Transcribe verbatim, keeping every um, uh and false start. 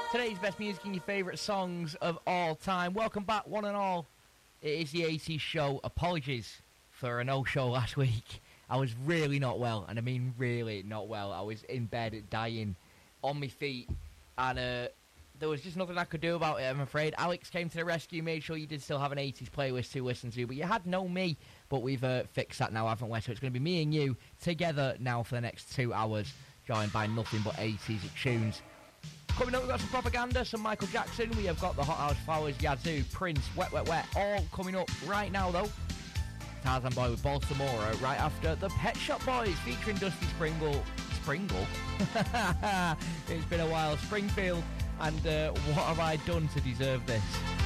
Today's best music and your favourite songs of all time. Welcome back, one and all. It is the eighties show. Apologies for a no-show last week. I was really not well, and I mean really not well. I was in bed dying on my feet, and uh, there was just nothing I could do about it, I'm afraid. Alex came to the rescue, made sure you did still have an eighties playlist to listen to, but you had no me. But we've uh, fixed that now, haven't we? So it's going to be me and you together now for the next two hours, joined by nothing but eighties tunes. Coming up, we've got some propaganda, some Michael Jackson. We have got the Hot House Flowers, Yazoo, Prince, Wet Wet Wet, all coming up right now, though. Tarzan Boy with Baltimore right after the Pet Shop Boys featuring Dusty Springle. Springle? It's been a while. Springfield, and uh, what have I done to deserve this?